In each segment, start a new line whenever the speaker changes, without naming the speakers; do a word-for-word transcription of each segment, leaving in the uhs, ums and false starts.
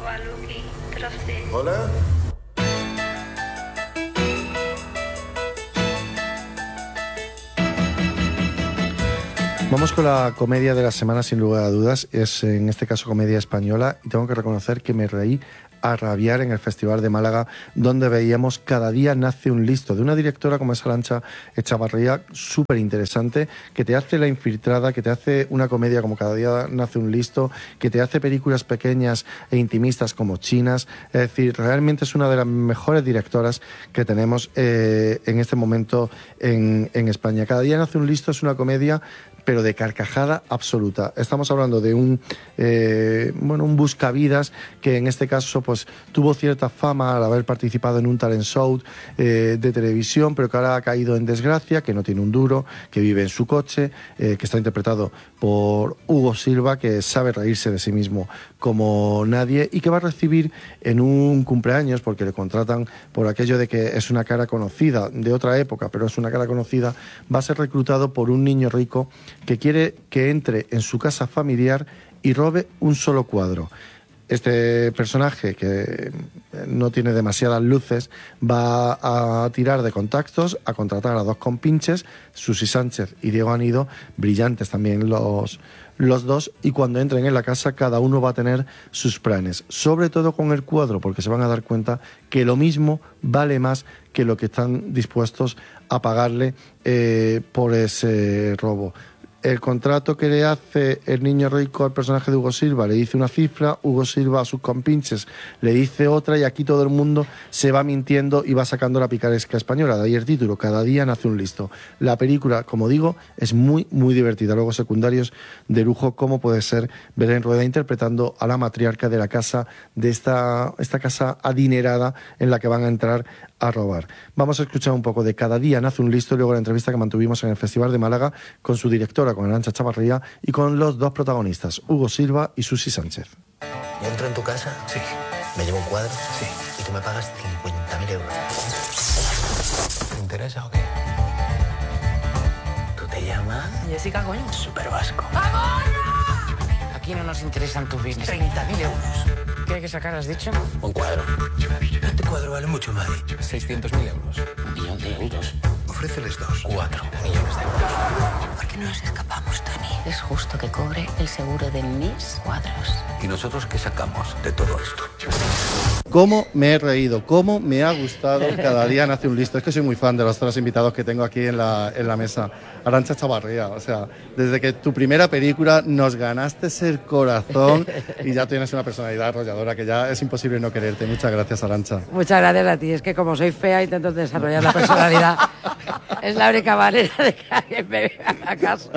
Hola.
Vamos con la comedia de la semana, sin lugar a dudas. Es en este caso comedia española y tengo que reconocer que me reí a rabiar en el Festival de Málaga, donde veíamos Cada día nace un listo, de una directora como es Arantxa Echavarría, súper interesante, que te hace La infiltrada, que te hace una comedia como Cada día nace un listo, que te hace películas pequeñas e intimistas como Chinas. Es decir, realmente es una de las mejores directoras que tenemos eh, en este momento en, en España. Cada día nace un listo es una comedia pero de carcajada absoluta. Estamos hablando de un eh, bueno, un buscavidas que en este caso pues tuvo cierta fama al haber participado en un talent show eh, de televisión, pero que ahora ha caído en desgracia, que no tiene un duro, que vive en su coche, eh, que está interpretado por Hugo Silva, que sabe reírse de sí mismo como nadie y que va a recibir en un cumpleaños, porque le contratan por aquello de que es una cara conocida de otra época, pero es una cara conocida, va a ser reclutado por un niño rico que quiere que entre en su casa familiar y robe un solo cuadro. Este personaje, que no tiene demasiadas luces, va a tirar de contactos, a contratar a dos compinches, Susi Sánchez y Diego Anido, brillantes también los, los dos, y cuando entren en la casa cada uno va a tener sus planes, sobre todo con el cuadro, porque se van a dar cuenta que lo mismo vale más que lo que están dispuestos a pagarle eh, por ese robo. El contrato que le hace el niño rico al personaje de Hugo Silva le dice una cifra, Hugo Silva a sus compinches le dice otra, y aquí todo el mundo se va mintiendo y va sacando la picaresca española. De ahí el título, Cada día nace un listo. La película, como digo, es muy, muy divertida. Luego secundarios de lujo, como puede ser Belén Rueda interpretando a la matriarca de la casa, de esta, esta casa adinerada en la que van a entrar a robar. Vamos a escuchar un poco de Cada día nace un listo y luego la entrevista que mantuvimos en el Festival de Málaga con su directora, con Arantxa Echavarría, y con los dos protagonistas, Hugo Silva y Susi Sánchez.
Yo entro en tu casa,
sí,
me llevo un cuadro,
sí,
y tú me pagas cincuenta mil euros.
¿Te interesa o qué?
¿Tú te llamas?
Jessica, coño.
Super vasco.
¡Vámonos!
Aquí no nos interesan tus business. treinta mil euros.
¿Qué hay que sacar, has dicho?
Un cuadro.
Este cuadro vale mucho, Mari. seiscientos mil euros.
Un millón de euros.
Ofréceles dos.
Cuatro millones de euros.
¿Por qué no nos escapamos, Tony? Es justo que cobre el seguro de mis cuadros.
¿Y nosotros qué sacamos de todo esto?
Cómo me he reído, cómo me ha gustado Cada día nace un listo. Es que soy muy fan de los tres invitados que tengo aquí en la, en la mesa. Arantxa Echavarría, o sea, desde que tu primera película nos ganaste el corazón y ya tienes una personalidad arrolladora que ya es imposible no quererte. Muchas gracias, Arantxa.
Muchas gracias a ti. Es que como soy fea intento desarrollar la personalidad. Es la única manera de que alguien me haga caso.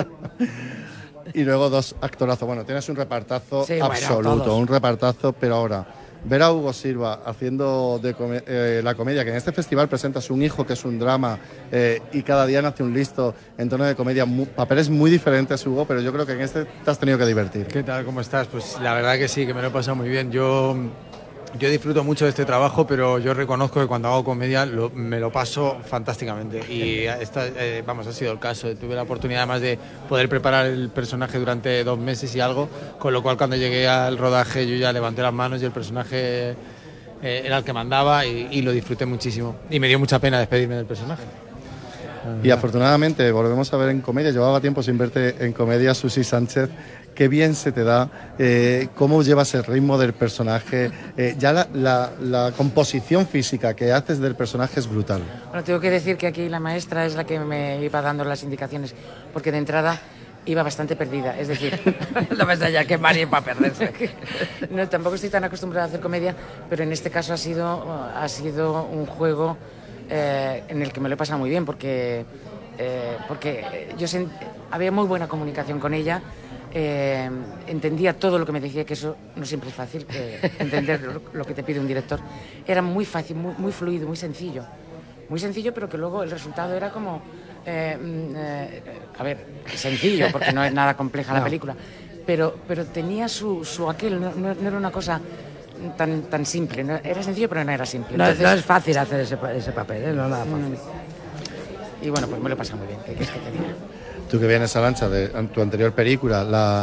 Y luego dos actorazos. Bueno, tienes un repartazo
sí, bueno,
absoluto,
todos.
un repartazo, pero ahora ver a Hugo Silva haciendo de come eh, la comedia, que en este festival presentas Un hijo, que es un drama, eh, y Cada día nace un listo en tono de comedia, muy, papeles muy diferentes, Hugo, pero yo creo que en este te has tenido que divertir.
¿Qué tal? ¿Cómo estás? Pues la verdad que sí, que me lo he pasado muy bien. Yo... Yo disfruto mucho de este trabajo, pero yo reconozco que cuando hago comedia lo, me lo paso fantásticamente y esta, eh, vamos, ha sido el caso. Tuve la oportunidad además de poder preparar el personaje durante dos meses y algo, con lo cual cuando llegué al rodaje yo ya levanté las manos y el personaje eh, era el que mandaba y, y lo disfruté muchísimo. Y me dio mucha pena despedirme del personaje.
Y afortunadamente volvemos a ver en comedia, llevaba tiempo sin verte en comedia, Susi Sánchez. Qué bien se te da, eh, cómo llevas el ritmo del personaje, eh, ya la, la, la composición física que haces del personaje es brutal.
Bueno, tengo que decir que aquí la maestra es la que me iba dando las indicaciones, porque de entrada iba bastante perdida, es decir, no me extraña que Mari para perderse. No, tampoco estoy tan acostumbrada a hacer comedia, pero en este caso ha sido, ha sido un juego eh, en el que me lo he pasado muy bien, porque, eh, porque yo sent, había muy buena comunicación con ella. Eh, entendía todo lo que me decía, que eso no siempre es fácil, eh, entender lo, lo que te pide un director. Era muy fácil, muy, muy fluido, muy sencillo. Muy sencillo, pero que luego el resultado era como... Eh, eh, a ver, sencillo, porque no es nada compleja la película, pero, pero tenía su, su aquel, no, no, no era una cosa tan, tan simple. No, era sencillo, pero no era simple.
No,
Entonces,
no es fácil hacer ese, ese papel, ¿eh? No es nada fácil.
Y bueno, pues me lo he pasado muy bien. ¿Qué quieres que te diga?
Tú que vienes, Arantxa, de tu anterior película, La,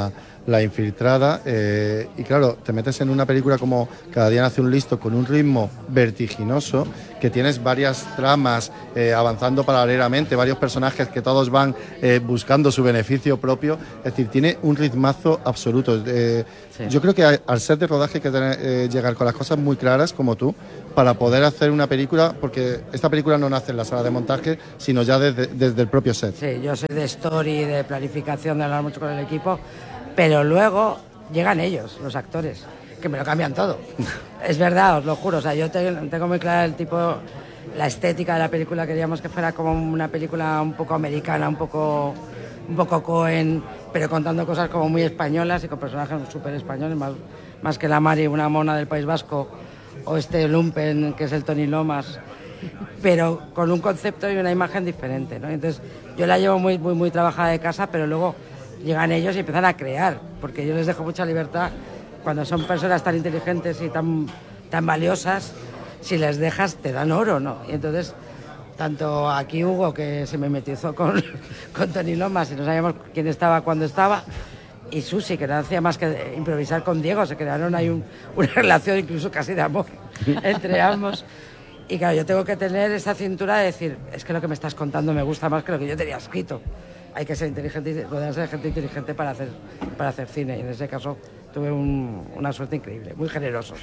La Infiltrada, eh, y claro, te metes en una película como Cada día nace un listo, con un ritmo vertiginoso, que tienes varias tramas eh, avanzando paralelamente, varios personajes que todos van eh, buscando su beneficio propio, es decir, tiene un ritmazo absoluto. Eh, sí. Yo creo que al set de rodaje hay que tener, eh, llegar con las cosas muy claras, como tú, para poder hacer una película, porque esta película no nace en la sala de montaje, sino ya desde, desde el propio set.
Sí, yo soy de story, de planificación, de hablar mucho con el equipo, pero luego llegan ellos, los actores, que me lo cambian todo. Es verdad, os lo juro, o sea, yo tengo, tengo muy clara el tipo, la estética de la película, queríamos que fuera como una película un poco americana, un poco, un poco Coen, pero contando cosas como muy españolas y con personajes súper españoles, más, más que la Mari, una mona del País Vasco, o este Lumpen, que es el Tony Lomas, pero con un concepto y una imagen diferente, ¿no? Entonces, yo la llevo muy, muy, muy trabajada de casa, pero luego llegan ellos y empiezan a crear, porque yo les dejo mucha libertad. Cuando son personas tan inteligentes y tan, tan valiosas, si les dejas te dan oro, ¿no? Y entonces, tanto aquí Hugo, que se mimetizó con, con Tony Lomas y no sabíamos quién estaba cuando estaba, y Susi, que no hacía más que improvisar con Diego, se crearon ahí un, una relación incluso casi de amor entre ambos. Y claro, yo tengo que tener esa cintura de decir, es que lo que me estás contando me gusta más que lo que yo tenía escrito. Hay que ser inteligente y rodearse de gente inteligente para hacer, para hacer cine. Y en ese caso tuve un, una suerte increíble, muy generosos.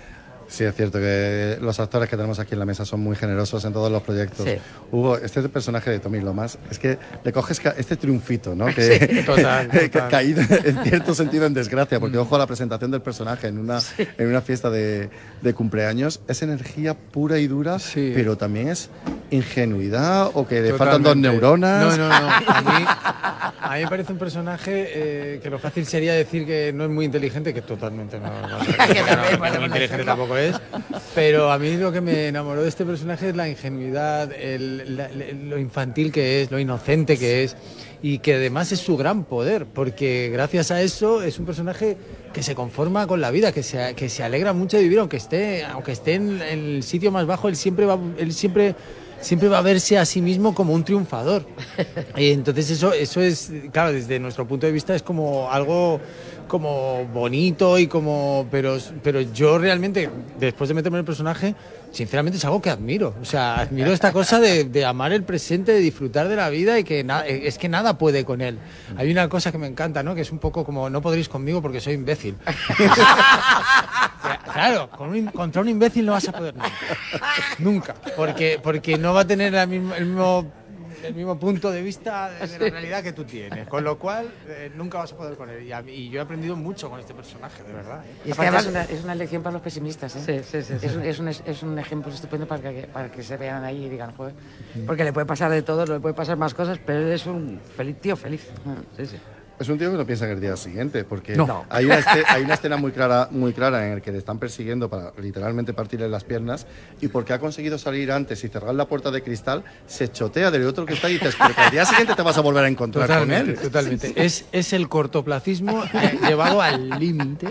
Sí, es cierto que los actores que tenemos aquí en la mesa son muy generosos en todos los proyectos.
Sí.
Hugo, este personaje de Tommy Lomas, es que le coges este triunfito, ¿no? Que,
sí, total, total.
Caído en cierto sentido en desgracia, porque ojo a la presentación del personaje en una, sí. en una fiesta de, de cumpleaños, es energía pura y dura, sí. pero también es ingenuidad o que le faltan dos neuronas.
No, no, no. A mí, a mí me parece un personaje eh, que lo fácil sería decir que no es muy inteligente, que totalmente no, no, no, no, no, no inteligente tampoco es. Pero a mí lo que me enamoró de este personaje es la ingenuidad, el, la, lo infantil que es, lo inocente que es, y que además es su gran poder, porque gracias a eso es un personaje que se conforma con la vida, que se, que se alegra mucho de vivir, aunque esté, aunque esté en, en el sitio más bajo, él siempre va, él siempre siempre va a verse a sí mismo como un triunfador. Y entonces eso, eso es, claro, desde nuestro punto de vista es como algo como bonito y como, pero, pero yo realmente, después de meterme en el personaje, sinceramente es algo que admiro. O sea, admiro esta cosa de, de amar el presente, de disfrutar de la vida y que na, es que nada puede con él. Hay una cosa que me encanta, ¿no? Que es un poco como, no podréis conmigo porque soy imbécil. Claro, con un, contra un imbécil no vas a poder nunca. Nunca. Porque, porque no va a tener el mismo, el mismo, el mismo punto de vista de, de la realidad que tú tienes. Con lo cual, eh, nunca vas a poder con él. Y, a, y yo he aprendido mucho con este personaje, de verdad. ¿eh?
Y es que además es una, es una lección para los pesimistas, ¿eh?
Sí, sí, sí.
Es, un, es, un, es un ejemplo estupendo para que, para que se vean ahí y digan, joder.
Porque le puede pasar de todo, le puede pasar más cosas, pero él es un feliz tío feliz. Sí, sí.
Es un tío que no piensa en el día siguiente, porque
no.
hay, una escena, hay una escena muy clara, muy clara en la que le están persiguiendo para literalmente partirle las piernas, y porque ha conseguido salir antes y cerrar la puerta de cristal, se chotea del otro que está y dices, pero que al día siguiente te vas a volver a encontrar
totalmente,
con él.
Totalmente, sí, sí. Es, es el cortoplacismo eh, llevado al límite,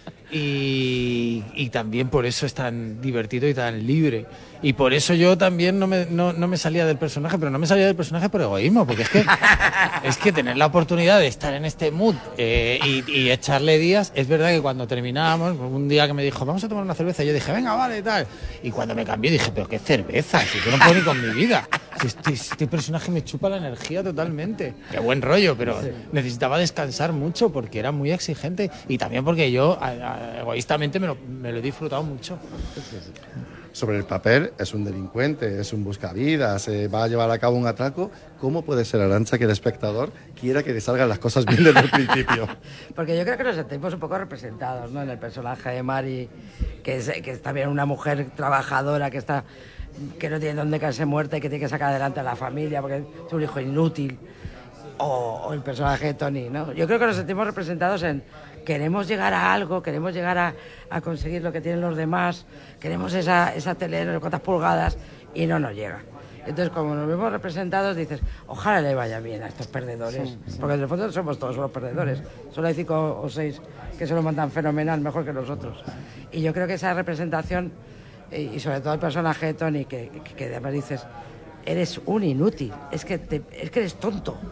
y, y también por eso es tan divertido y tan libre. Y por eso yo también no me, no, no me salía del personaje, pero no me salía del personaje por egoísmo, porque es que, es que tener la oportunidad de estar en este mood eh, y, y echarle días, es verdad que cuando terminábamos, un día que me dijo, vamos a tomar una cerveza, yo dije, venga, vale, tal. Y cuando me cambié dije, pero qué cerveza, si yo no puedo ni con mi vida. Si este, este personaje me chupa la energía totalmente. Qué buen rollo, pero sí. Necesitaba descansar mucho porque era muy exigente y también porque yo a, a, egoístamente me lo, me lo he disfrutado mucho.
Sobre el papel, es un delincuente, es un buscavidas, eh, va a llevar a cabo un atraco. ¿Cómo puede ser, Arantxa, que el espectador quiera que le salgan las cosas bien desde el principio?
Porque yo creo que nos sentimos un poco representados, ¿no? En el personaje de Mari, que es, que es también una mujer trabajadora, que está que no tiene dónde caerse muerta y que tiene que sacar adelante a la familia porque es un hijo inútil. O, o el personaje de Tony, ¿no? Yo creo que nos sentimos representados en queremos llegar a algo, queremos llegar a, a conseguir lo que tienen los demás, queremos esa, esa tele de cuantas pulgadas y no nos llega. Entonces, como nos vemos representados, dices, ojalá le vaya bien a estos perdedores, sí, sí. Porque en el fondo somos todos los perdedores. Solo hay cinco o seis que se lo mandan fenomenal, mejor que nosotros. Y yo creo que esa representación, y sobre todo el personaje de Tony, que, que, que además dices, eres un inútil, es que, te, es que eres tonto.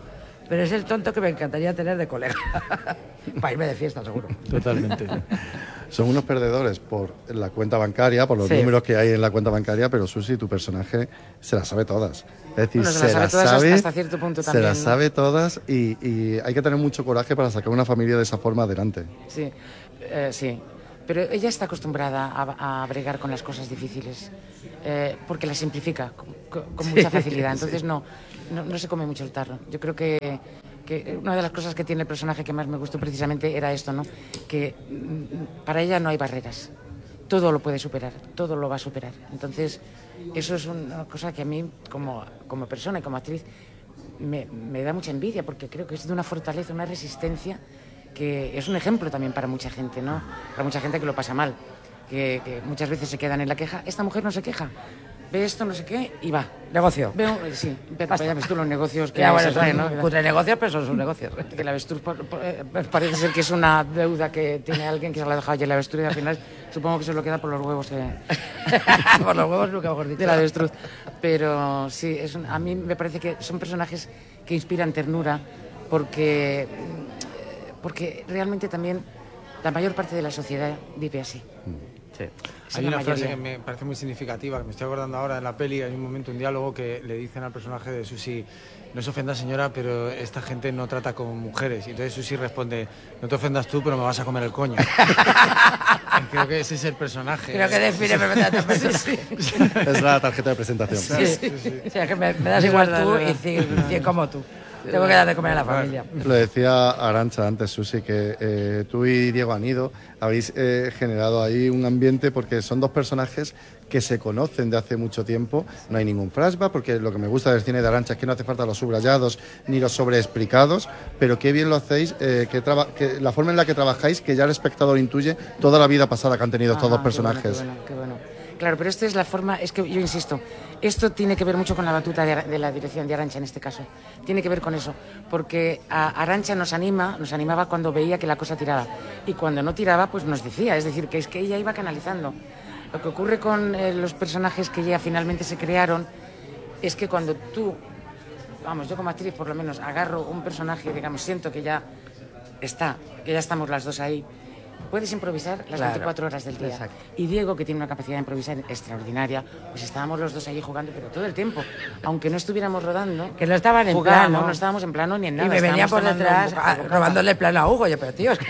pero es el tonto que me encantaría tener de colega. Para irme de fiesta, seguro.
Totalmente.
Son unos perdedores por la cuenta bancaria, por los
Sí.
números que hay en la cuenta bancaria, pero Susi, tu personaje se las sabe todas. Es decir,
Bueno, se
se,
las sabe
las
todas
sabe,
hasta cierto punto
se
también,
las
¿no?
sabe todas y, y hay que tener mucho coraje para sacar una familia de esa forma adelante.
Sí, eh, sí. Pero ella está acostumbrada a, a bregar con las cosas difíciles, eh, porque las simplifica con, con- con mucha facilidad. Entonces no, no, no se come mucho el tarro. Yo creo que, que una de las cosas que tiene el personaje que más me gustó precisamente era esto, ¿no? Que mm, para ella no hay barreras. Todo lo puede superar, todo lo va a superar. Entonces, eso es una cosa que a mí, como, como persona y como actriz, me, me da mucha envidia, porque creo que es de una fortaleza, una resistencia, que es un ejemplo también para mucha gente, ¿no? Para mucha gente que lo pasa mal, que, que muchas veces se quedan en la queja. Esta mujer no se queja, ve esto, no sé qué, y va.
Negocio.
Veo, sí, pero ya ves tú los negocios que
Ya, bueno,
se traen,
son
¿no?
cutre negocios, pero son sus negocios.
Que la avestruz por- por- eh, parece ser que es una deuda que tiene alguien que se la ha dejado allí la avestruz y al final supongo que se lo queda por los huevos de,
Por los huevos nunca mejor dicho.
de la avestruz. Pero sí, es un- a mí me parece que son personajes que inspiran ternura porque, mm, porque realmente también la mayor parte de la sociedad vive así.
Sí.
Es
Hay
la
una
mayoría.
frase que me parece muy significativa, que me estoy acordando ahora en la peli, hay un momento, un diálogo que le dicen al personaje de Susi, no se ofenda señora, pero esta gente no trata como mujeres. Y entonces Susi responde, no te ofendas tú, pero me vas a comer el coño. Creo que ese es el personaje.
Creo que define perfectamente a tu personaje.
Es la tarjeta de presentación.
Sí, sí, sí. O sea, que me, me das igual
verdad,
tú
es verdad.
y cien, cien como tú. Tengo que dar de comer a la familia.
Lo decía Arantxa antes, Susi, que eh, tú y Diego Anido habéis eh, generado ahí un ambiente porque son dos personajes que se conocen de hace mucho tiempo. No hay ningún flashback, porque lo que me gusta del cine de Arantxa es que no hace falta los subrayados ni los sobreexplicados, pero qué bien lo hacéis, eh, que, traba- que la forma en la que trabajáis, que ya el espectador intuye toda la vida pasada que han tenido estos
Ah,
dos personajes.
Qué bueno, qué bueno, qué bueno. Claro, pero esta es la forma, es que yo insisto, esto tiene que ver mucho con la batuta de, Ara- de la dirección de Arantxa en este caso. Tiene que ver con eso, porque a Arantxa nos anima, nos animaba cuando veía que la cosa tiraba. Y cuando no tiraba, pues nos decía, es decir, que es que ella iba canalizando. Lo que ocurre con eh, los personajes que ya finalmente se crearon es que cuando tú, vamos, yo como actriz por lo menos agarro un personaje, digamos, siento que ya está, que ya estamos las dos ahí, puedes improvisar las
Claro,
veinticuatro horas del día.
exacto.
Y Diego, que tiene una capacidad de improvisar extraordinaria, pues estábamos los dos allí jugando, pero todo el tiempo. Aunque no estuviéramos rodando,
Que no estaban en
jugábamos,
plano.
no estábamos en plano ni en nada.
Y me venía por
estábamos tomando
detrás
un boca-
a-
bocata.
robándole plano a Hugo. Yo, pero tío, es que...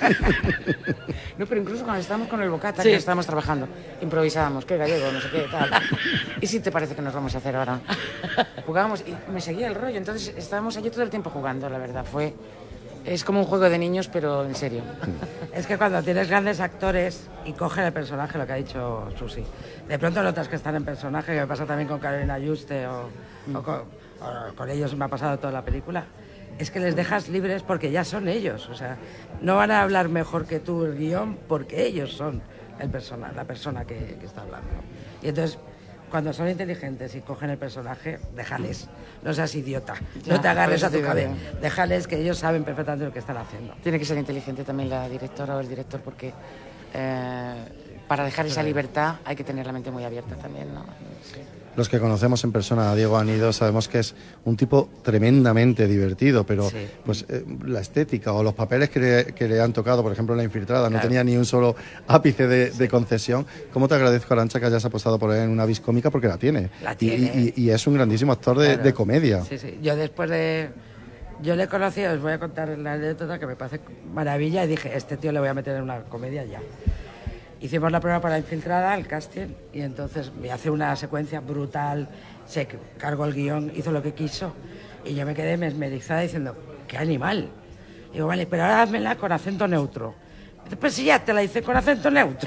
No, pero incluso cuando estábamos con el bocata,
Sí.
que estábamos trabajando, improvisábamos, qué gallego, no sé qué, tal. ¿Y si te parece que nos vamos a hacer ahora? Jugábamos y me seguía el rollo, entonces estábamos allí todo el tiempo jugando, la verdad. Fue, es como un juego de niños, pero en serio.
Es que cuando tienes grandes actores y cogen el personaje, lo que ha dicho Susi, de pronto notas que están en personaje, que me pasa también con Carolina Juste o, o con, o con ellos, me ha pasado toda la película, es que les dejas libres porque ya son ellos. O sea, no van a hablar mejor que tú el guión porque ellos son el persona, la persona que, que está hablando. Y entonces, cuando son inteligentes y cogen el personaje, déjales. No seas idiota.
Ya,
No te agarres
por
a
eso
tu
te
cabeza.
digo.
Déjales que ellos saben perfectamente lo que están haciendo.
Tiene que ser inteligente también la directora o el director, porque eh, para dejar esa libertad hay que tener la mente muy abierta también, ¿no? Sí.
Los que conocemos en persona a Diego Anido sabemos que es un tipo tremendamente divertido, pero
Sí.
pues eh, la estética o los papeles que le, que le han tocado, por ejemplo, en La Infiltrada, no
Claro.
tenía ni un solo ápice de, de concesión. ¿Cómo te agradezco, Arantxa, que hayas apostado por él en una vis cómica? Porque la tiene.
La
Y-
tiene.
Y, y- y es un grandísimo actor de,
Claro.
de comedia.
Sí, sí. Yo después de... Yo le conocí, os voy a contar la anécdota que me parece maravilla y dije, este tío le voy a meter en una comedia ya. Hicimos la prueba para Infiltrada, el casting, y entonces me hace una secuencia brutal, se cargó el guión, hizo lo que quiso, y yo me quedé mesmerizada diciendo, ¡qué animal! Digo, vale, pero ahora házmela con acento neutro. Dice, pues sí, ya te la hice con acento neutro.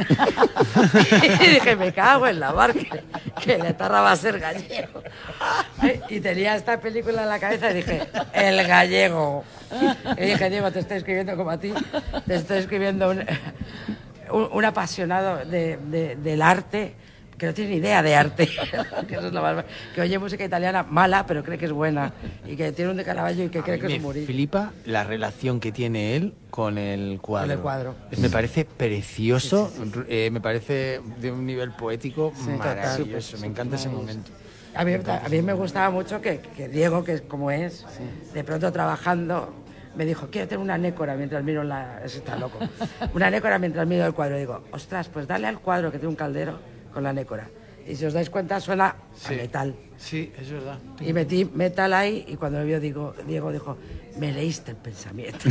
Y dije, me cago en la barca, que la tarra va a ser gallego. Y tenía esta película en la cabeza y dije, el gallego. Y dije, Diego, te estoy escribiendo como a ti, te estoy escribiendo un, un, un apasionado de, de, del arte, que no tiene ni idea de arte, que, eso es lo más, que oye música italiana mala, pero cree que es buena, y que tiene un de Caravaggio y que cree que es un
Me
Murillo.
flipa la relación que tiene él con el cuadro.
Con el cuadro.
Me parece precioso, eh, me parece de un nivel poético
Sí, total.
maravilloso. Me encanta ese
Maravilloso.
momento.
A mí, a mí me gustaba mucho que, que Diego, que es como es, sí. de pronto trabajando, me dijo, quiero tener una nécora mientras miro la... Eso está loco. Una nécora mientras miro el cuadro. Y digo, ostras, pues dale al cuadro que tiene un caldero con la nécora. Y si os dais cuenta, suena sí. a metal.
Sí, es verdad.
Y metí metal ahí y cuando lo vio digo, Diego dijo, me leíste el pensamiento.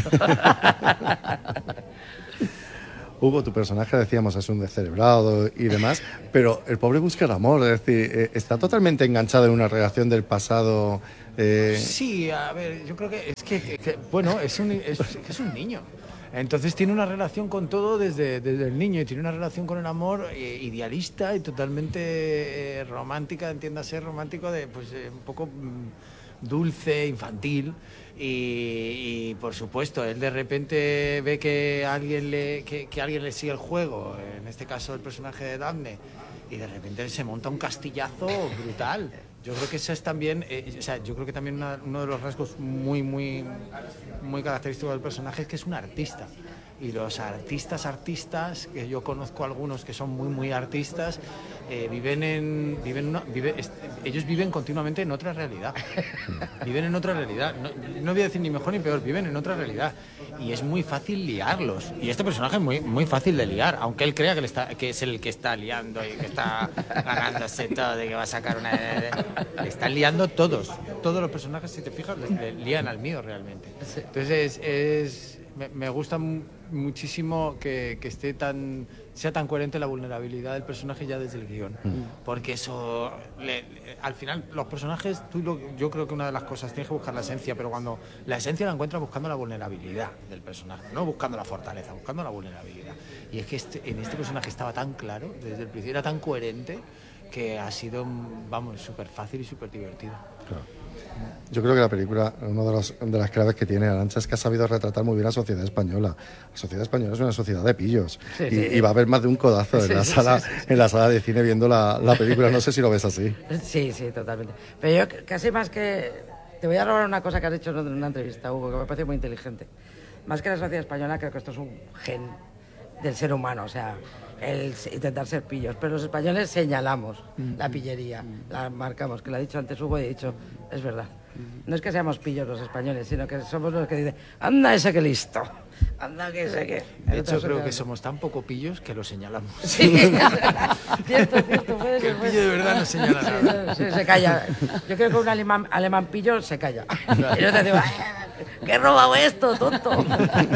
Hugo, tu personaje, decíamos, es un descerebrado y demás, pero el pobre busca el amor, es decir, está totalmente enganchado en una relación del pasado. Eh...
Sí, a ver, yo creo que es que, que, que bueno, es un, es, es un niño. Entonces tiene una relación con todo desde, desde el niño y tiene una relación con el amor eh, idealista y totalmente eh, romántica, entiéndase romántico, de pues eh, un poco mm, dulce, infantil. Y, y por supuesto, él de repente ve que alguien le que, que alguien le sigue el juego, en este caso el personaje de Daphne, y de repente se monta un castillazo brutal. Yo creo que eso es también, eh, o sea, yo creo que también una, uno de los rasgos muy, muy, muy característicos del personaje es que es un artista. Y los artistas, artistas, que yo conozco algunos que son muy, muy artistas, eh, viven en, viven una, vive, est, ellos viven continuamente en otra realidad. Viven en otra realidad. No, no voy a decir ni mejor ni peor, viven en otra realidad. Y es muy fácil liarlos. Y este personaje es muy, muy fácil de liar, aunque él crea que, le está, que es el que está liando y que está ganándose todo, de que va a sacar una... Le están liando todos. Todos los personajes, si te fijas, le, le lían al mío realmente. Entonces es... es Me, me gusta muchísimo que, que esté tan, sea tan coherente la vulnerabilidad del personaje ya desde el guión, mm. porque eso, le, le, al final los personajes, tú lo, yo creo que una de las cosas, tienes que buscar la esencia, pero cuando la esencia la encuentras buscando la vulnerabilidad del personaje, no buscando la fortaleza, buscando la vulnerabilidad. Y es que este, en este personaje estaba tan claro, desde el principio era tan coherente, que ha sido, vamos, súper fácil y súper divertido.
Claro. Yo creo que la película, una de, los, de las claves que tiene Arantxa es que ha sabido retratar muy bien la sociedad española. La sociedad española es una sociedad de pillos, sí, y, sí. y va a haber más de un codazo en, sí, la, sala, sí, sí, sí. en la sala de cine viendo la, la película. No sé si lo ves así.
Sí, sí, totalmente. Pero yo casi más que... Te voy a robar una cosa que has dicho en una entrevista, Hugo, que me parece muy inteligente. Más que la sociedad española, creo que esto es un gen del ser humano, o sea, el intentar ser pillos. Pero los españoles señalamos mm. la pillería, mm. la marcamos, que lo ha dicho antes Hugo y he dicho, es verdad. No es que seamos pillos los españoles, sino que somos los que dicen, anda ese que listo, anda que ese que...
De hecho, creo que somos tan poco pillos que lo señalamos.
Sí, cierto, cierto. Puede
que el pillo de verdad no señala nada.
Sí, se calla. Yo creo que un alemán, alemán pillo se calla. Y no te digo, ¿qué he robado esto, tonto?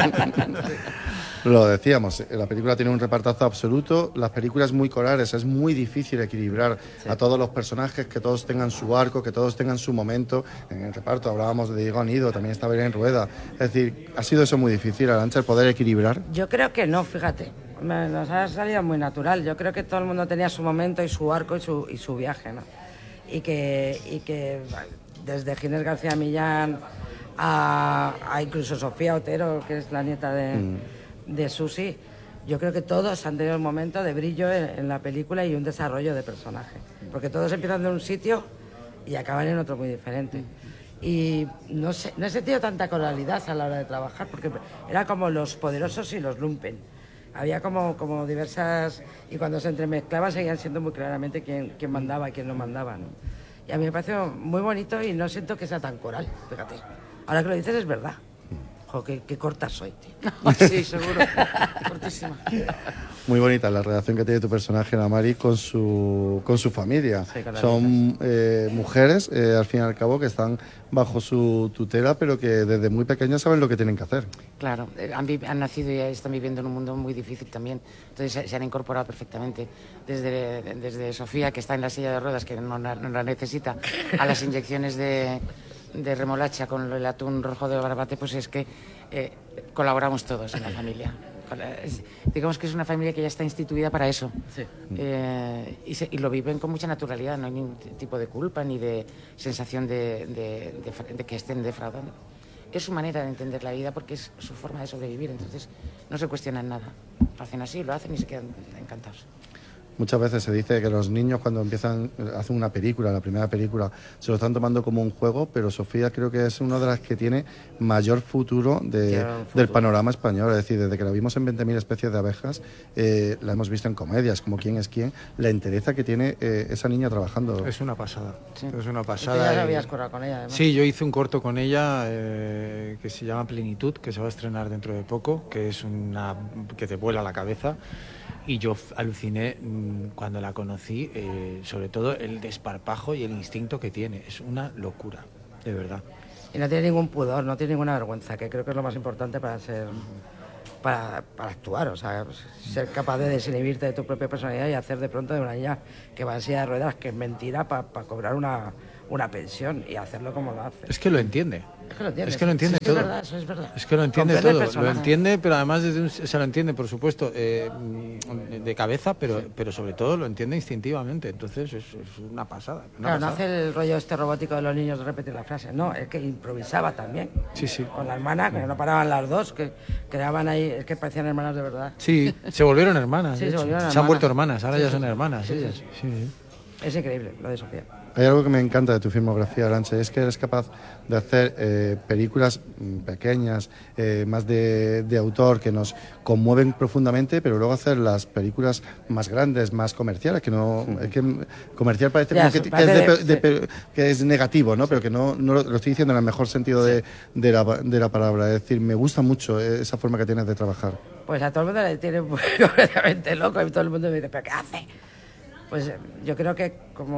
Lo decíamos, la película tiene un repartazo absoluto, las películas muy corales, es muy difícil equilibrar sí. a todos los personajes, que todos tengan su arco, que todos tengan su momento. En el reparto hablábamos de Diego Anido, también está Belén Rueda. Es decir, ¿ha sido eso muy difícil, Arantxa, el poder equilibrar?
Yo creo que no, fíjate, nos ha salido muy natural. Yo creo que todo el mundo tenía su momento y su arco y su, y su viaje, ¿no? Y que, y que desde Ginés García Millán a, a incluso Sofía Otero, que es la nieta de... Mm. de Susi, yo creo que todos han tenido un momento de brillo en, en la película y un desarrollo de personaje, porque todos empiezan de un sitio y acaban en otro muy diferente. Y no sé, no he sentido tanta coralidad a la hora de trabajar, porque era como los poderosos y los lumpen. Había como, como diversas, y cuando se entremezclaban seguían siendo muy claramente quién, quién mandaba y quién no mandaba, ¿no? Y a mí me pareció muy bonito y no siento que sea tan coral, fíjate. Ahora que lo dices es verdad. Jo, qué, qué corta soy, tío.
Sí, seguro. Cortísima.
Muy bonita la relación que tiene tu personaje, la Mari, con su, con su familia. Sí, con Son eh, mujeres, eh, al fin y al cabo, que están bajo su tutela, pero que desde muy pequeñas saben lo que tienen que hacer.
Claro, han, han nacido y están viviendo en un mundo muy difícil también. Entonces se, se han incorporado perfectamente. Desde, desde Sofía, que está en la silla de ruedas, que no, no la necesita, a las inyecciones de... de remolacha con el atún rojo de Barbate, pues es que eh, colaboramos todos en la familia. Es, digamos que es una familia que ya está instituida para eso. Sí. Eh, y, se, y lo viven con mucha naturalidad, no hay ningún tipo de culpa ni de sensación de, de, de, de que estén defraudando. Es su manera de entender la vida porque es su forma de sobrevivir, entonces no se cuestionan nada. Lo hacen así, lo hacen y se quedan encantados.
Muchas veces se dice que los niños cuando empiezan, hacen una película, la primera película, se lo están tomando como un juego, pero Sofía creo que es una de las que tiene mayor futuro, de, futuro. del panorama español. Es decir, desde que la vimos en veinte mil especies de abejas, eh, la hemos visto en comedias, como Quién es quién, la entereza que tiene eh, esa niña trabajando.
Es una pasada, sí. es una
¿Y
pasada.
tú ya habías currado con ella, además?
Sí, yo hice un corto con ella eh, que se llama Plenitud, que se va a estrenar dentro de poco, que es una que te vuela la cabeza. Y yo aluciné mmm, cuando la conocí, eh, sobre todo el desparpajo y el instinto que tiene. Es una locura, de verdad.
Y no tiene ningún pudor, no tiene ninguna vergüenza, que creo que es lo más importante para ser, para, para actuar, o sea, ser capaz de desinhibirte de tu propia personalidad y hacer de pronto de una niña que va en silla de ruedas, que es mentira, para pa cobrar una, una pensión y hacerlo como lo hace.
Es que lo entiende.
Es que lo entiende.
Es que lo entiende
sí,
todo.
Es verdad, eso es verdad.
Es que lo entiende
Comprende
todo. Lo entiende, pero además desde un, se lo entiende, por supuesto, eh, de cabeza, pero, sí. pero sobre todo lo entiende instintivamente. Entonces es, es una pasada. Una
claro,
pasada.
no hace el rollo este robótico de los niños de repetir la frase. No, es que improvisaba también.
Sí, sí.
Con la hermana, que no paraban las dos, que creaban ahí, es que parecían hermanas de verdad.
Sí, se volvieron hermanas.
Sí, se, volvieron hermanas.
se han vuelto hermanas, ahora
sí,
ya
sí,
son
sí.
hermanas.
Sí,
ellas.
sí, sí.
Sí, sí.
Es increíble lo de Sofía.
Hay algo que me encanta de tu filmografía, Arantxa, es que eres capaz de hacer eh, películas pequeñas, eh, más de, de autor, que nos conmueven profundamente, pero luego hacer las películas más grandes, más comerciales, que no... Sí. Es que comercial parece ya, como que, que, es de, de, de, sí. que es negativo, ¿no? Sí. Pero que no, no lo, lo estoy diciendo en el mejor sentido sí. de, de, la, de la palabra. Es decir, me gusta mucho esa forma que tienes de trabajar.
Pues a todo el mundo le tiene completamente loco y todo el mundo me dice, ¿pero qué hace? Pues yo creo que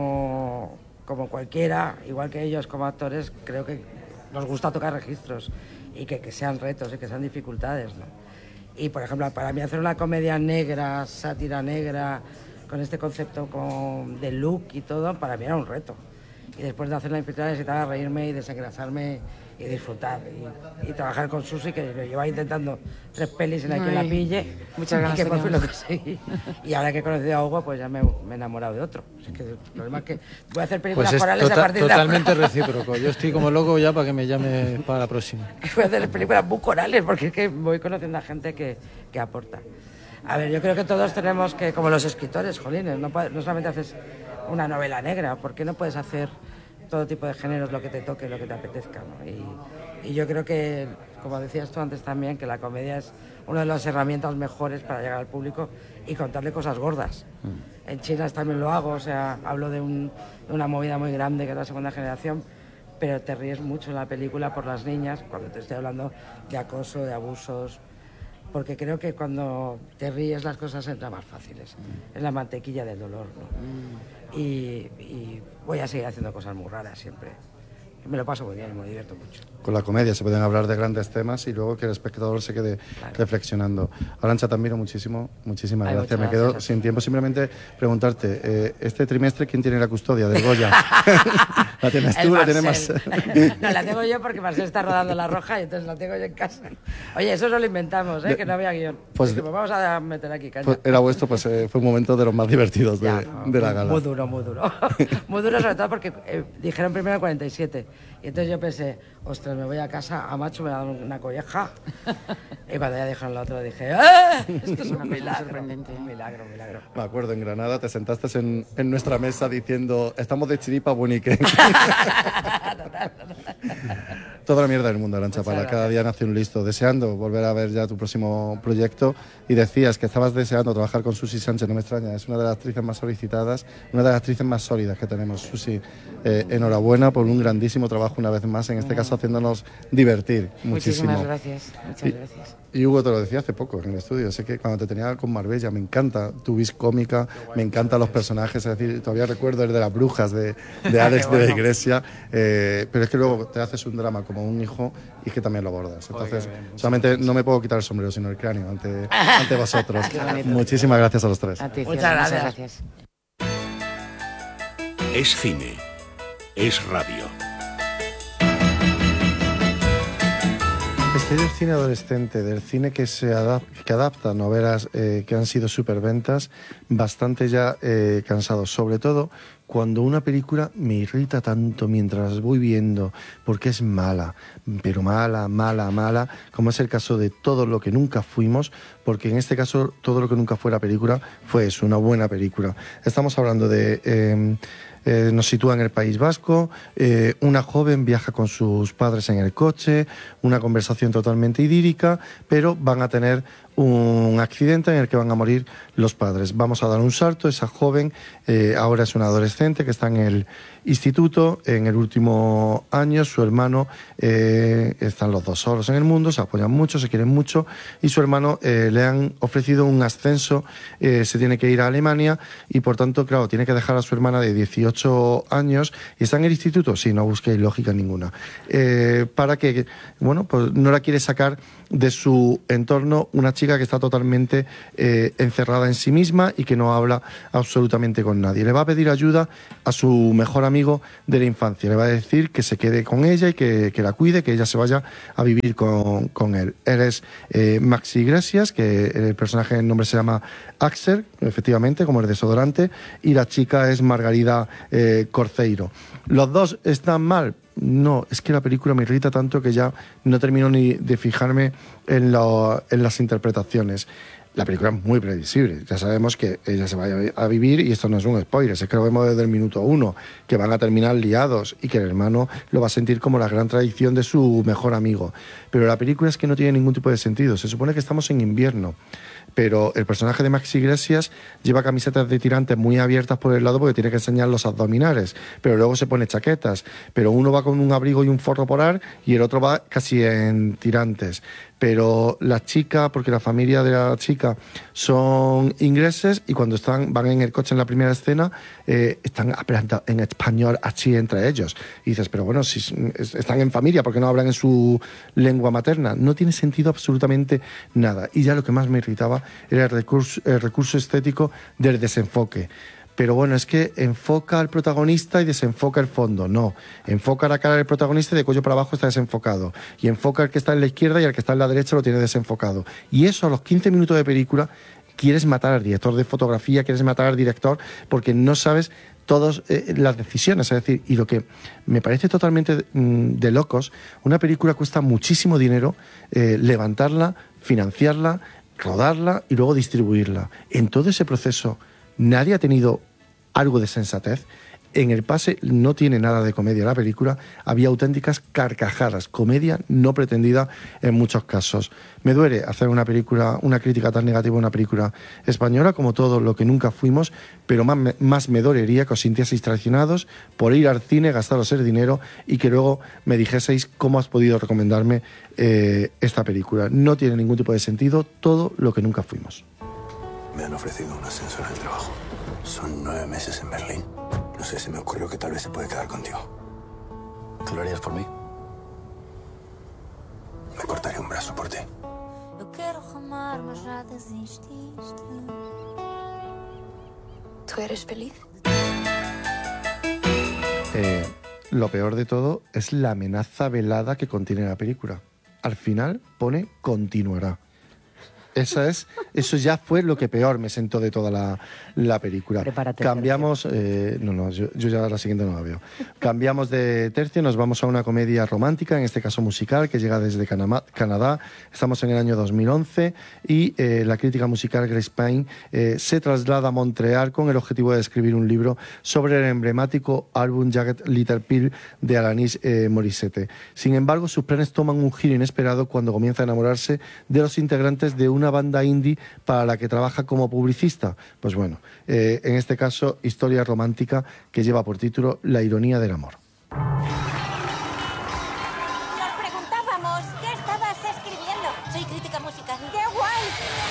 como, como cualquiera, igual que ellos como actores, creo que nos gusta tocar registros y que, que sean retos y que sean dificultades, ¿no? Y, por ejemplo, para mí hacer una comedia negra, sátira negra, con este concepto con, de look y todo, para mí era un reto. Y después de hacer la infiltrada necesitaba reírme y desengrasarme y disfrutar. Y, y trabajar con Susi, que lo llevaba intentando tres pelis en la que la pille.
Muchas ganas.
Y que por fin lo conseguí. Y ahora que he conocido a Hugo, pues ya me, me he enamorado de otro. Así que el problema es que voy a hacer películas
pues
corales
tota
a partir
totalmente
de ahora.
recíproco. Yo estoy como loco ya para que me llame para la próxima.
Voy a hacer películas muy corales, porque es que voy conociendo a gente que, que aporta. A ver, yo creo que todos tenemos que, como los escritores, jolines, no, no solamente haces una novela negra, ¿por qué no puedes hacer todo tipo de géneros, lo que te toque, lo que te apetezca, ¿no? Y, y yo creo que, como decías tú antes también, que la comedia es una de las herramientas mejores para llegar al público y contarle cosas gordas. Mm. En China también lo hago, o sea, hablo de, un, de una movida muy grande que es la segunda generación, pero te ríes mucho en la película por las niñas, cuando te estoy hablando de acoso, de abusos, porque creo que cuando te ríes las cosas entran más fáciles. Mm. Es la mantequilla del dolor, ¿no? Mm. Y, y voy a seguir haciendo cosas muy raras siempre. Me lo paso muy bien, me divierto mucho.
Con la comedia se pueden hablar de grandes temas y luego que el espectador se quede claro. reflexionando. Arantxa, te admiro muchísimo, muchísimas Ay, gracias. Me gracias, quedo gracias. sin tiempo. Simplemente preguntarte, eh, este trimestre, ¿quién tiene la custodia del Goya? ¿La tienes tú? ¿La tiene Marcel?
No, la tengo yo porque Marcel está rodando La Roja y entonces la tengo yo en casa. Oye, eso no lo inventamos, ¿eh? Que no había guión. Pues, que, pues vamos a meter aquí caña.
Pues era vuestro, pues eh, fue un momento de los más divertidos de, ya, no, de la gala.
Muy duro, muy duro. Muy duro sobre todo porque eh, dijeron primero el cuarenta y siete. Y entonces yo pensé, ostras, me voy a casa, a Macho me da una colleja. Y cuando ya dijeron la otra dije, ¡ah! Esto es un milagro, sorprendente. Un milagro, un milagro.
Me acuerdo, en Granada te sentaste en, en nuestra mesa diciendo, estamos de chiripa bonique.
Total, total.
Toda la mierda del mundo, Arantxa, para cada día nace un listo. Deseando volver a ver ya tu próximo proyecto. Y decías que estabas deseando trabajar con Susi Sánchez, no me extraña. Es una de las actrices más solicitadas, una de las actrices más sólidas que tenemos. Susi, eh, enhorabuena por un grandísimo trabajo una vez más, en este caso haciéndonos divertir muchísimo.
Muchísimas gracias, muchas
y,
gracias.
Y Hugo te lo decía hace poco en el estudio, sé que cuando te tenía con Marbella, me encanta tu vis cómica, me encantan los personajes, es decir, todavía recuerdo el de las brujas de, de Alex bueno. de la Iglesia, eh, pero es que luego te haces un drama como un hijo y que también lo abordas. Entonces, Oye, bien, solamente no me puedo quitar el sombrero, sino el cráneo ante, ante vosotros. Muchísimas gracias a los tres.
A ti,
muchas gracias.
Muchas gracias.
Es cine, es radio.
Este es el cine adolescente, del cine que se adap que adapta novelas eh, que han sido superventas, bastante ya eh, cansados, sobre todo cuando una película me irrita tanto mientras las voy viendo, porque es mala, pero mala, mala, mala, como es el caso de Todo lo que nunca fuimos, porque en este caso Todo lo que nunca fue la película fue eso, una buena película. Estamos hablando de... Eh, Eh, nos sitúa en el País Vasco, eh, una joven viaja con sus padres en el coche, una conversación totalmente idílica, pero van a tener un accidente en el que van a morir los padres. Vamos a dar un salto, esa joven eh, ahora es una adolescente que está en el instituto, en el último año, su hermano, eh, están los dos solos en el mundo, se apoyan mucho, se quieren mucho, y su hermano eh, le han ofrecido un ascenso, eh, se tiene que ir a Alemania, y por tanto, claro, tiene que dejar a su hermana de dieciocho años, y está en el instituto, sí, no busquéis lógica ninguna, eh, para que, bueno, pues no la quiere sacar de su entorno una chica que está totalmente eh, encerrada en sí misma y que no habla absolutamente con nadie. Le va a pedir ayuda a su mejor amigo de la infancia, le va a decir que se quede con ella y que, que la cuide, que ella se vaya a vivir con, con él. Él es eh, Maxi Iglesias, que el personaje, el nombre se llama Axel, efectivamente, como el desodorante, y la chica es Margarida eh, Corceiro. ¿Los dos están mal? No, es que la película me irrita tanto que ya no termino ni de fijarme en, lo, en las interpretaciones. La película es muy previsible, ya sabemos que ella se va a vivir, y esto no es un spoiler, es que lo vemos desde el minuto uno, que van a terminar liados y que el hermano lo va a sentir como la gran tradición de su mejor amigo. Pero la película es que no tiene ningún tipo de sentido, se supone que estamos en invierno, pero el personaje de Maxi Iglesias lleva camisetas de tirantes muy abiertas por el lado porque tiene que enseñar los abdominales, pero luego se pone chaquetas, pero uno va con un abrigo y un forro polar y el otro va casi en tirantes. Pero la chica, porque la familia de la chica son ingleses, y cuando están van en el coche en la primera escena, eh, están hablando en español así entre ellos. Y dices, pero bueno, si están en familia, ¿por qué no hablan en su lengua materna? No tiene sentido absolutamente nada. Y ya lo que más me irritaba era el recurso, el recurso estético del desenfoque. Pero bueno, es que enfoca al protagonista y desenfoca el fondo. No, enfoca la cara del protagonista y de cuello para abajo está desenfocado. Y enfoca al que está en la izquierda y al que está en la derecha lo tiene desenfocado. Y eso a los quince minutos de película quieres matar al director de fotografía, quieres matar al director, porque no sabes todas eh, las decisiones. Es decir, y lo que me parece totalmente mm, de locos, una película cuesta muchísimo dinero eh, levantarla, financiarla, rodarla y luego distribuirla. En todo ese proceso nadie ha tenido algo de sensatez. En el pase no tiene nada de comedia la película, había auténticas carcajadas, comedia no pretendida en muchos casos. Me duele hacer una película, una crítica tan negativa a una película española como Todo lo que nunca fuimos, pero más me, más me dolería que os sintieseis traicionados por ir al cine, gastaros el dinero y que luego me dijeseis cómo has podido recomendarme eh, esta película. No tiene ningún tipo de sentido Todo lo que nunca fuimos.
Me han ofrecido un ascenso en el trabajo. Son nueve meses en Berlín. No sé, se me ocurrió que tal vez se puede quedar contigo. ¿Tú lo harías por mí? Me cortaría un brazo por ti.
¿Tú eres feliz?
Eh, lo peor de todo es la amenaza velada que contiene la película. Al final pone continuará. Esa es, eso ya fue lo que peor me sentó de toda la, la película.
Prepárate,
Cambiamos, eh, no, no, yo, yo ya la siguiente no la veo. Cambiamos de tercio, nos vamos a una comedia romántica, en este caso musical, que llega desde Canama, Canadá. Estamos en el año dos mil once y eh, la crítica musical Grace Payne eh, se traslada a Montreal con el objetivo de escribir un libro sobre el emblemático álbum Jagged Little Pill de Alanis eh, Morissette. Sin embargo, sus planes toman un giro inesperado cuando comienza a enamorarse de los integrantes de un una banda indie para la que trabaja como publicista. Pues bueno, eh, en este caso, historia romántica que lleva por título La ironía del amor.
Nos preguntábamos, ¿qué estabas escribiendo?
Soy crítica musical.
¡Qué guay!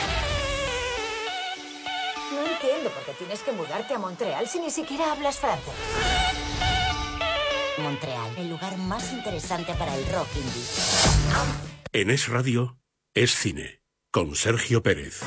No entiendo por qué tienes que mudarte a Montreal si ni siquiera hablas francés.
Montreal, el lugar más interesante para el rock indie.
En Es Radio, Es Cine, con Sergio Pérez.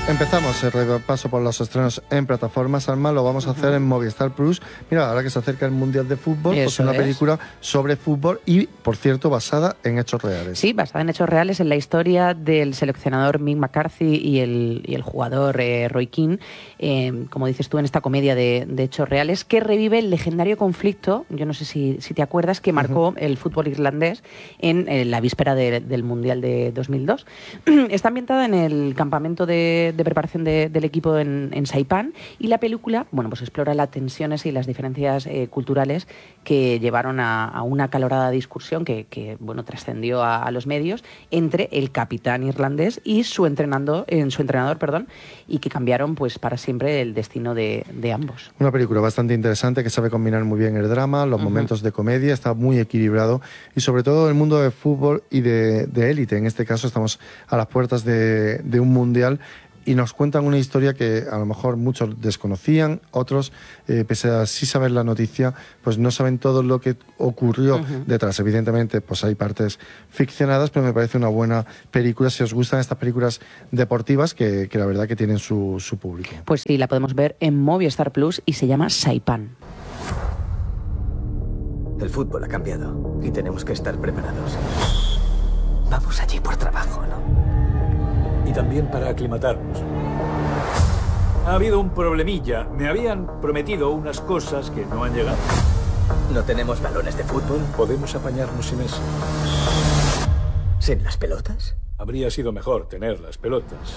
Empezamos el repaso por los estrenos en plataformas. Alma, lo vamos a hacer en Movistar Plus. Mira, ahora que se acerca el Mundial de Fútbol, pues una película sobre fútbol y, por cierto, basada en hechos reales.
Sí, basada en hechos reales, en la historia del seleccionador Mick McCarthy y el, y el jugador eh, Roy Keane, eh, como dices tú, en esta comedia de, de hechos reales, que revive el legendario conflicto, yo no sé si, si te acuerdas, que marcó uh-huh. el fútbol irlandés en, en la víspera de, del Mundial de dos mil dos. Está ambientada en el campamento de de preparación de, del equipo en, en Saipán, y la película, bueno, pues explora las tensiones y las diferencias eh, culturales que llevaron a, a una acalorada discusión que, que bueno, trascendió a, a los medios entre el capitán irlandés y su entrenando, en su entrenador, perdón, y que cambiaron pues para siempre el destino de, de ambos.
Una película bastante interesante que sabe combinar muy bien el drama, los uh-huh. momentos de comedia, está muy equilibrado, y sobre todo el mundo del fútbol y de, de élite. En este caso estamos a las puertas de, de un mundial, y nos cuentan una historia que a lo mejor muchos desconocían, otros, eh, pese a sí saber la noticia, pues no saben todo lo que ocurrió uh-huh. detrás. Evidentemente, pues hay partes ficcionadas, pero me parece una buena película si os gustan estas películas deportivas que, que la verdad que tienen su, su público.
Pues sí, la podemos ver en Movistar Plus y se llama Saipán.
El fútbol ha cambiado y tenemos que estar preparados. Vamos allí por trabajo, ¿no?
Y también para aclimatarnos. Ha habido un problemilla. Me habían prometido unas cosas que no han llegado.
¿No tenemos balones de fútbol?
Podemos apañarnos sin eso.
¿Sin las pelotas?
Habría sido mejor tener las pelotas.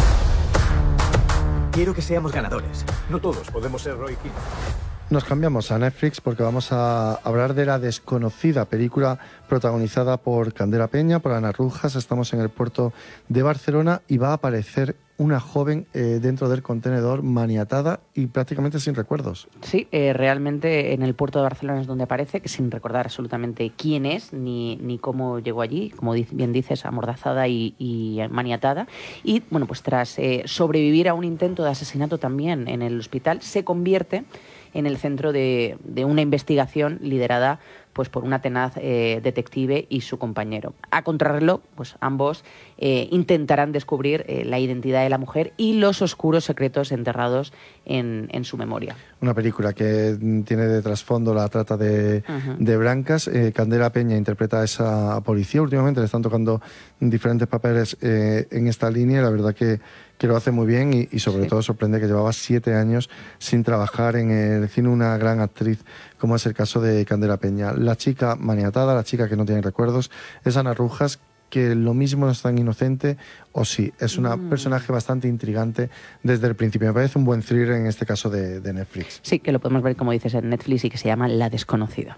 Quiero que seamos ganadores.
No todos podemos ser Roy Keane.
Nos cambiamos a Netflix porque vamos a hablar de La desconocida, película protagonizada por Candela Peña, por Ana Rujas. Estamos en el puerto de Barcelona y va a aparecer una joven eh, dentro del contenedor, maniatada y prácticamente sin recuerdos.
Sí, eh, realmente en el puerto de Barcelona es donde aparece, que sin recordar absolutamente quién es ni, ni cómo llegó allí, como bien dices, amordazada y, y maniatada. Y bueno, pues tras eh, sobrevivir a un intento de asesinato también en el hospital, se convierte en el centro de, de una investigación liderada pues por una tenaz eh, detective y su compañero. A contrarreloj, pues ambos eh, intentarán descubrir eh, la identidad de la mujer y los oscuros secretos enterrados en, en su memoria.
Una película que tiene de trasfondo la trata de, uh-huh. de blancas. Eh, Candela Peña interpreta a esa policía. Últimamente le están tocando diferentes papeles eh, en esta línea. La verdad que que lo hace muy bien y, y sobre sí. todo sorprende que llevaba siete años sin trabajar en el cine, una gran actriz como es el caso de Candela Peña. La chica maniatada, la chica que no tiene recuerdos, es Ana Rujas, que lo mismo no es tan inocente, o sí, es un mm. personaje bastante intrigante desde el principio. Me parece un buen thriller en este caso de, de Netflix.
Sí, que lo podemos ver, como dices, en Netflix y que se llama La desconocida.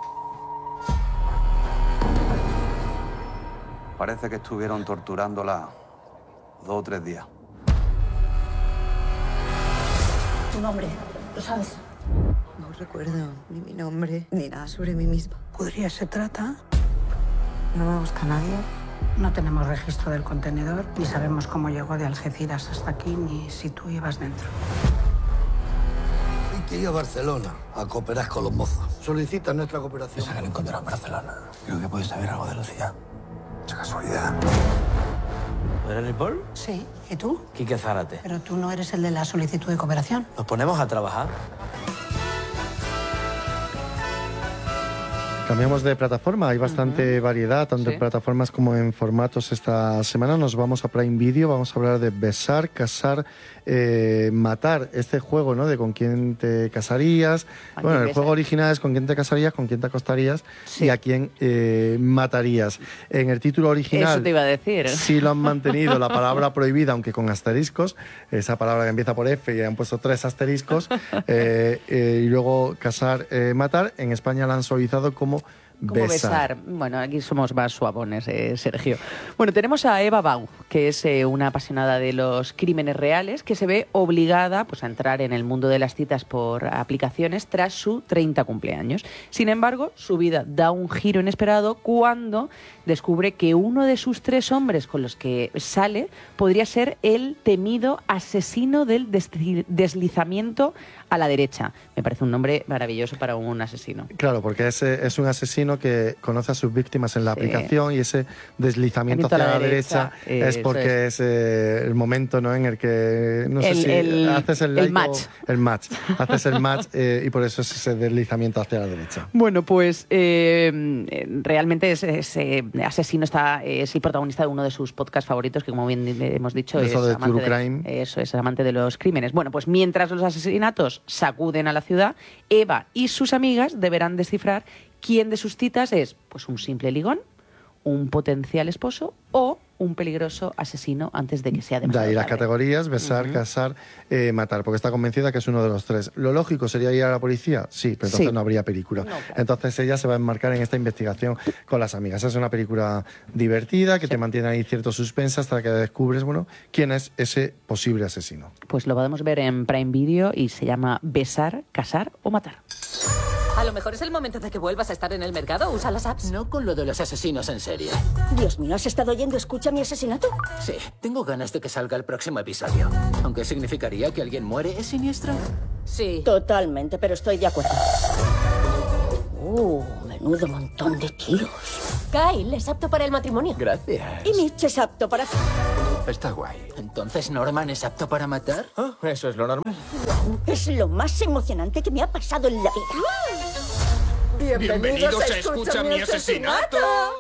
Parece que estuvieron torturándola dos o tres días.
Tu nombre, ¿lo sabes?
No recuerdo ni mi nombre, ni nada sobre mí misma.
¿Podría se trata?
¿No me busca nadie?
No tenemos registro del contenedor, ni sabemos cómo llegó de Algeciras hasta aquí, ni si tú ibas dentro.
Hay que ir a Barcelona a cooperar con los mozos. Solicitan nuestra cooperación.
Se han encontrado en Barcelona. Creo que puedes saber algo de Lucía. Mucha casualidad.
¿Eres Ripoll?
Sí. ¿Y tú?
Quique Zárate.
Pero tú no eres el de la solicitud de cooperación.
¿Nos ponemos a trabajar?
Cambiamos de plataforma, hay bastante uh-huh. variedad, tanto ¿Sí? en plataformas como en formatos. Esta semana nos vamos a Prime Video, vamos a hablar de Besar, Casar, eh, Matar, este juego, ¿no? De con quién te casarías. Bueno, el besar? juego original es con quién te casarías, con quién te acostarías sí. y a quién eh, matarías. En el título original...
Eso te iba a decir.
Sí lo han mantenido, la palabra prohibida, aunque con asteriscos, esa palabra que empieza por F y han puesto tres asteriscos, eh, eh, y luego Casar, eh, Matar, en España la han suavizado como
¿Cómo besar? besar? Bueno, aquí somos más suabones, eh, Sergio. Bueno, tenemos a Eva Bau, que es eh, una apasionada de los crímenes reales, que se ve obligada pues, a entrar en el mundo de las citas por aplicaciones tras su treinta cumpleaños. Sin embargo, su vida da un giro inesperado cuando descubre que uno de sus tres hombres con los que sale podría ser el temido asesino del deslizamiento a la derecha. Me parece un nombre maravilloso para un asesino.
Claro, porque es, es un asesino que conoce a sus víctimas en la sí. aplicación y ese deslizamiento hacia la, la derecha, derecha es porque es, es eh, el momento, ¿no?, en el que no
el,
sé si
el,
haces el, like
el match.
O, el match. Haces el match eh, y por eso es ese deslizamiento hacia la derecha.
Bueno, pues eh, realmente ese, ese asesino está, es el protagonista de uno de sus podcasts favoritos, que como bien hemos dicho es
de
amante,
True Crime.
De, eso, es amante de los crímenes. Bueno, pues mientras los asesinatos sacuden a la ciudad, Eva y sus amigas deberán descifrar quién de sus citas es pues un simple ligón, un potencial esposo o un peligroso asesino antes de que sea demasiado
De ahí las
tarde.
categorías, besar, uh-huh. casar, eh, matar, porque está convencida que es uno de los tres. ¿Lo lógico sería ir a la policía? Sí, pero entonces sí. no habría película. No, claro. Entonces ella se va a enmarcar en esta investigación con las amigas. Es una película divertida que sí. te mantiene ahí cierto suspense hasta que descubres, bueno, quién es ese posible asesino.
Pues lo podemos ver en Prime Video y se llama Besar, Casar o Matar.
A lo mejor es el momento de que vuelvas a estar en el mercado. Usa las apps.
No con lo de los asesinos en serie.
Dios mío, ¿has estado oyendo Escucha mi asesinato?
Sí, tengo ganas de que salga el próximo episodio. Aunque significaría que alguien muere, ¿es siniestro?
Sí. Totalmente, pero estoy de acuerdo. Uh, menudo montón de tiros.
Kyle es apto para el matrimonio.
Gracias.
Y Mitch es apto para...
Está guay. ¿Entonces Norman es apto para matar?
Oh, eso es lo normal.
Es lo más emocionante que me ha pasado en la vida.
Bienvenidos, Bienvenidos a Escucha, Escucha mi asesinato.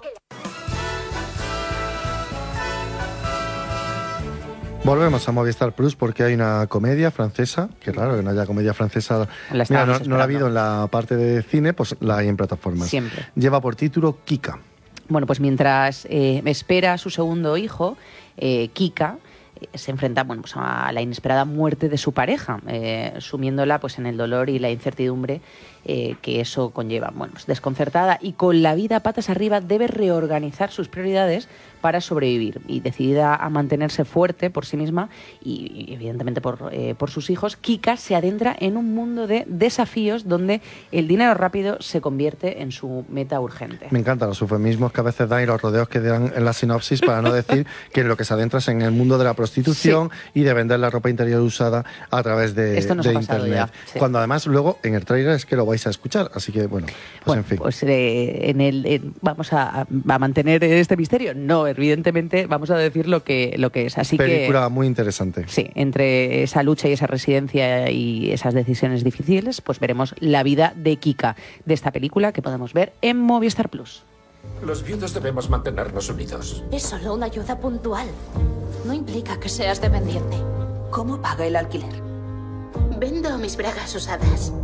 Volvemos a Movistar Plus porque hay una comedia francesa, que raro que no haya comedia francesa.
La
Mira, no, no la ha habido en la parte de cine, pues la hay en plataformas.
Siempre.
Lleva por título Kika.
Bueno, pues mientras eh, espera a su segundo hijo, eh, Kika eh, se enfrenta bueno, pues a la inesperada muerte de su pareja, eh, sumiéndola pues, en el dolor y la incertidumbre eh, que eso conlleva. Bueno, pues desconcertada y con la vida patas arriba, debe reorganizar sus prioridades para sobrevivir, y decidida a mantenerse fuerte por sí misma y, y evidentemente por, eh, por sus hijos, Kika se adentra en un mundo de desafíos donde el dinero rápido se convierte en su meta urgente.
Me encantan los eufemismos que a veces dan y los rodeos que dan en la sinopsis para no decir que lo que se adentra es en el mundo de la prostitución sí. y de vender la ropa interior usada a través de,
Esto nos
de
ha pasado
internet.
Ya, sí.
Cuando además luego en el tráiler es que lo vais a escuchar, así que bueno, pues
bueno,
en fin.
Pues eh, en el, en, vamos a, a mantener este misterio. No, evidentemente vamos a decir lo que, lo que es. Así
película
que,
muy interesante.
Sí, entre esa lucha y esa residencia y esas decisiones difíciles, pues veremos la vida de Kika, de esta película que podemos ver en Movistar Plus.
Los viudos debemos mantenernos unidos.
Es solo una ayuda puntual. No implica que seas dependiente.
¿Cómo paga el alquiler?
Vendo mis bragas usadas.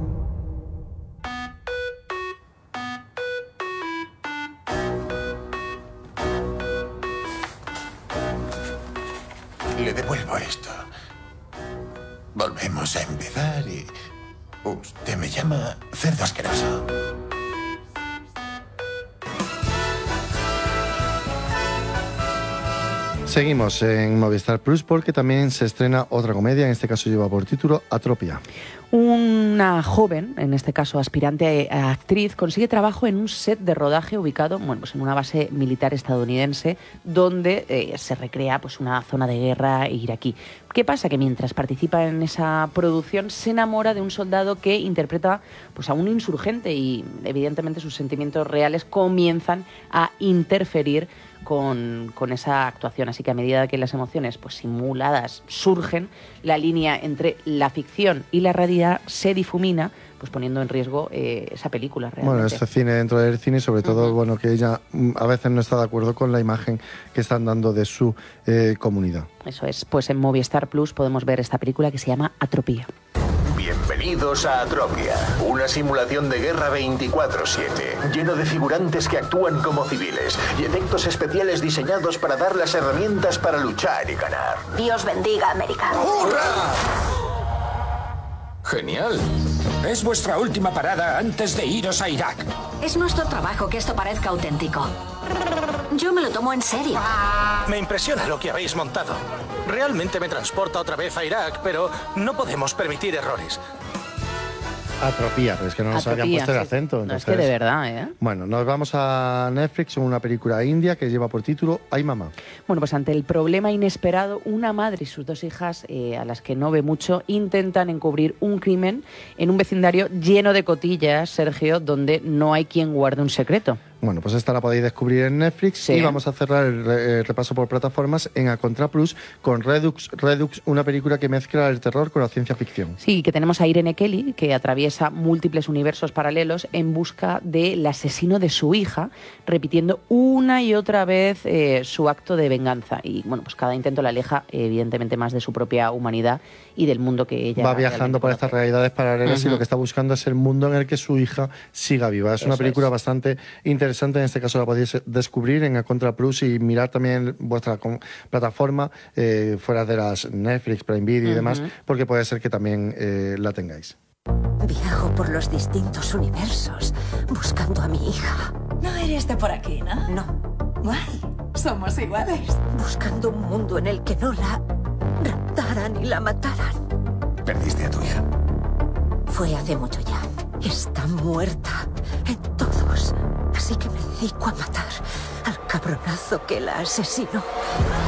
Le devuelvo esto. Volvemos a empezar y... Usted me llama cerdo asqueroso.
Seguimos en Movistar Plus porque también se estrena otra comedia, en este caso lleva por título Atropia.
Una joven, en este caso aspirante a actriz, consigue trabajo en un set de rodaje ubicado bueno, pues en una base militar estadounidense donde eh, se recrea pues, una zona de guerra iraquí. ¿Qué pasa? Que mientras participa en esa producción se enamora de un soldado que interpreta pues, a un insurgente y evidentemente sus sentimientos reales comienzan a interferir Con, con esa actuación. Así que a medida que las emociones pues, simuladas surgen, la línea entre la ficción y la realidad se difumina, pues poniendo en riesgo eh, esa película realmente.
Bueno, este cine dentro del cine y sobre todo, uh-huh. bueno, que ella a veces no está de acuerdo con la imagen que están dando de su eh, comunidad.
Eso es, pues en Movistar Plus podemos ver esta película que se llama Atropia.
Bienvenidos a Atropia, una simulación de guerra veinticuatro siete, lleno de figurantes que actúan como civiles y efectos especiales diseñados para dar las herramientas para luchar y ganar.
Dios bendiga a América.
¡Hurra! Genial. Es vuestra última parada antes de iros a Irak.
Es nuestro trabajo que esto parezca auténtico. Yo me lo tomo en serio.
Me impresiona lo que habéis montado. Realmente me transporta otra vez a Irak, pero no podemos permitir errores.
Atropía, pero es que no nos
Atropía,
habían puesto el
sí.
acento.
No,
Entonces...
es que de verdad, ¿eh?
Bueno, nos vamos a Netflix con una película india que lleva por título Ay, mamá.
Bueno, pues ante el problema inesperado, una madre y sus dos hijas, eh, a las que no ve mucho, intentan encubrir un crimen en un vecindario lleno de cotillas, Sergio, donde no hay quien guarde un secreto.
Bueno, pues esta la podéis descubrir en Netflix
Sí.
y vamos a cerrar el, re- el repaso por plataformas en A Contra Plus con Redux, Redux, una película que mezcla el terror con la ciencia ficción.
Sí, que tenemos a Irene Kelly, que atraviesa múltiples universos paralelos en busca del asesino de su hija, repitiendo una y otra vez eh, su acto de venganza. Y bueno, pues cada intento la aleja, evidentemente, más de su propia humanidad y del mundo que ella
Va viajando por estas realidades paralelas
Ujú.
y lo que está buscando es el mundo en el que su hija siga viva. Es una
Eso
película
es.
bastante interesante. En este caso la podéis descubrir en A Contra Plus y mirar también vuestra com- plataforma eh, fuera de las Netflix, Prime Video y
Ujú.
demás, porque puede ser que también eh, la tengáis.
Viajo por los distintos universos buscando a mi hija.
No eres de por aquí, ¿no?
No.
Guay. Somos iguales.
Buscando un mundo en el que no la raptaran y la mataran.
Perdiste a tu hija.
Fue hace mucho ya. Está muerta en todos. Así que me dedico a matar al cabronazo que la asesinó.